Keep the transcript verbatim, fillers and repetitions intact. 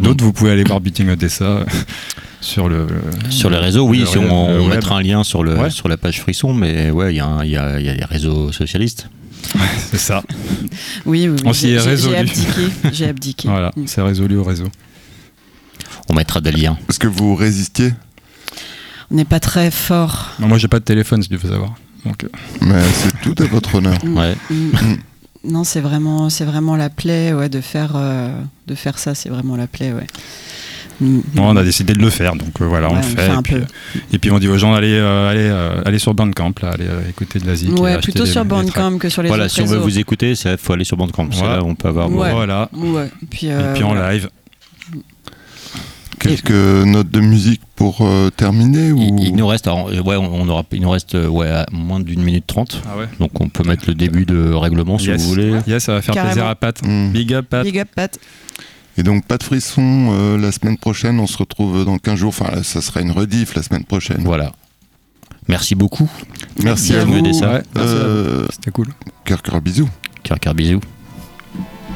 d'autres, vous pouvez aller voir Beating Odessa sur le sur les réseaux. Oui, le, si on, le on web. mettra un lien sur le Ouais. sur la page Frisson, mais ouais, il y a il y a il y a les réseaux socialistes. C'est ça. Oui, oui, oui. On s'y est J'ai- j'ai- résolu. J'ai abdiqué. J'ai abdiqué. Voilà, Mm. c'est résolu au réseau. On mettra des liens. Est-ce que vous résistiez? On n'est pas très fort. Non, moi, j'ai pas de téléphone, si tu veux savoir. Donc, euh, Mais c'est tout à votre honneur. Mm. Ouais. Mm. Non, c'est vraiment, c'est vraiment la plaie, ouais, de faire, euh, de faire ça, c'est vraiment la plaie, ouais. Mm. bon, on a décidé de le faire, donc euh, voilà, on Ouais, le on fait. fait un et, puis, peu. euh, et puis on dit aux gens allez, euh, allez, euh, allez sur Bandcamp, là, allez euh, écouter de la zik. et Ouais, acheter plutôt des- sur des tracks. Bandcamp que sur les Voilà, autres si on veut réseaux. vous écouter, il faut aller sur Bandcamp. C'est Voilà. là où on peut avoir. Ouais. Voilà. Ouais. Et puis, euh, Et puis en voilà. live. Quelques notes de musique pour euh, terminer ou... Il, il nous reste, alors, euh, ouais, on, on aura, il nous reste euh, ouais, à moins d'une minute trente. Ah ouais. Donc on peut mettre le début de règlement si Yes. vous voulez. Yes, ça va faire Carrément. plaisir à Pat. Hmm. Big up, Pat. Big up, Pat. Et donc pas de frisson euh, la semaine prochaine, on se retrouve dans quinze jours. Enfin, là, ça sera une rediff la semaine prochaine. Voilà. Merci beaucoup. Merci Merci à à vous. vous. Ouais, merci à vous. Euh, C'était cool. cœur, cœur, bisous. Cœur, cœur, bisous.